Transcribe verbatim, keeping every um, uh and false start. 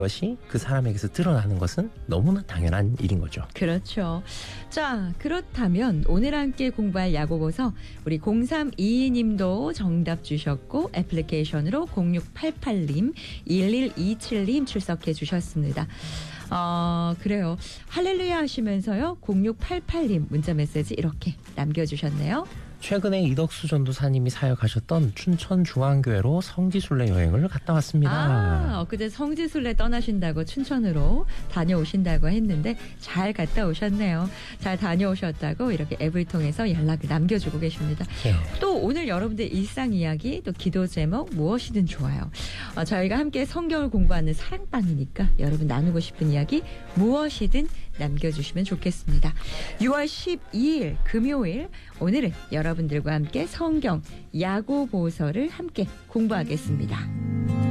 것이 그 사람에게서 드러나는 것은 너무나 당연한 일인 거죠. 그렇죠. 자, 그렇다면 오늘 함께 공부할 야고보서 우리 공삼이이 님도 정답 주셨고 애플리케이션으로 공육팔팔 님, 일일이칠 님 출석해 주셨습니다. 어, 그래요. 할렐루야 하시면서요. 공육팔팔 님 문자 메시지 이렇게 남겨주셨네요. 최근에 이덕수 전도사님이 사역하셨던 춘천중앙교회로 성지순례 여행을 갔다 왔습니다. 아, 엊그제 성지순례 떠나신다고 춘천으로 다녀오신다고 했는데 잘 갔다 오셨네요. 잘 다녀오셨다고 이렇게 앱을 통해서 연락을 남겨주고 계십니다. 네. 또 오늘 여러분들 일상 이야기 또 기도 제목 무엇이든 좋아요. 어, 저희가 함께 성경을 공부하는 사랑방이니까 여러분 나누고 싶은 이야기 무엇이든 남겨주시면 좋겠습니다. 유월 십이일 금요일 오늘은 여러분들과 함께 성경 야고보서를 함께 공부하겠습니다.